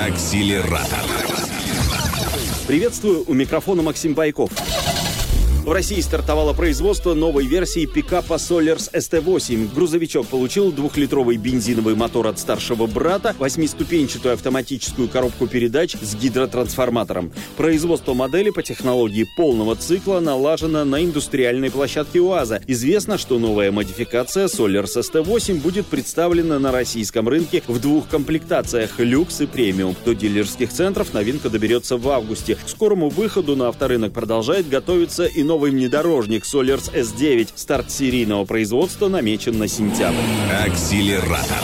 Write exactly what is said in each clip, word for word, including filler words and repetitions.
Акселератор. Приветствую, у микрофона Максим Байков. В России стартовало производство новой версии пикапа Solers эс тэ восемь. Грузовичок получил двухлитровый бензиновый мотор от старшего брата, восьмиступенчатую автоматическую коробку передач с гидротрансформатором. Производство модели по технологии полного цикла налажено на индустриальной площадке УАЗа. Известно, что новая модификация Solers эс тэ восемь будет представлена на российском рынке в двух комплектациях – люкс и премиум. До дилерских центров новинка доберется в августе. К скорому выходу на авторынок продолжает готовиться и новый Новый внедорожник Solers эс девять. Старт серийного производства намечен на сентябрь. Акселератор.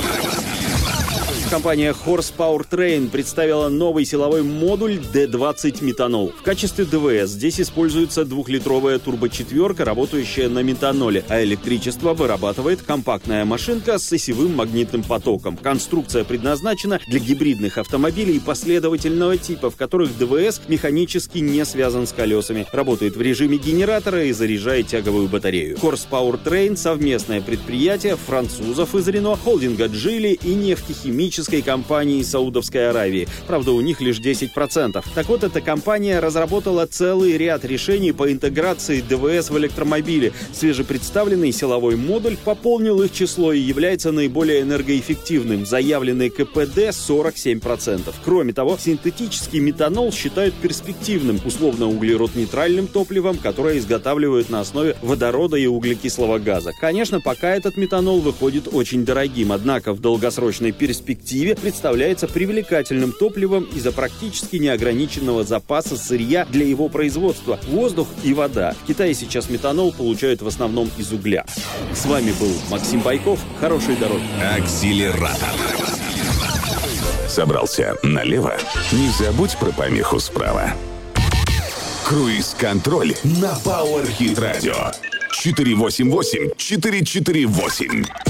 Компания Horse Powertrain представила новый силовой модуль дэ двадцать метанол. В качестве дэ вэ эс здесь используется двухлитровая турбочетверка, работающая на метаноле, а электричество вырабатывает компактная машинка с осевым магнитным потоком. Конструкция предназначена для гибридных автомобилей последовательного типа, в которых дэ вэ эс механически не связан с колесами, работает в режиме генератора и заряжает тяговую батарею. Horse Powertrain — совместное предприятие французов из Рено, холдинга Джили и нефтехимического компании Саудовской Аравии. Правда, у них лишь десять процентов. Так вот, эта компания разработала целый ряд решений по интеграции дэ вэ эс в электромобили. Свежепредставленный силовой модуль пополнил их число и является наиболее энергоэффективным. Заявленный ка пэ дэ сорок семь процентов. Кроме того, синтетический метанол считают перспективным, условно-углерод-нейтральным топливом, которое изготавливают на основе водорода и углекислого газа. Конечно, пока этот метанол выходит очень дорогим, однако в долгосрочной перспективе представляется привлекательным топливом из-за практически неограниченного запаса сырья для его производства. Воздух и вода. В Китае сейчас метанол получают в основном из угля. С вами был Максим Байков. Хорошей дороги. Акселератор. Собрался налево? Не забудь про помеху справа. Круиз-контроль на Power Hit Radio. четыре восемь восемь четыре четыре восемь.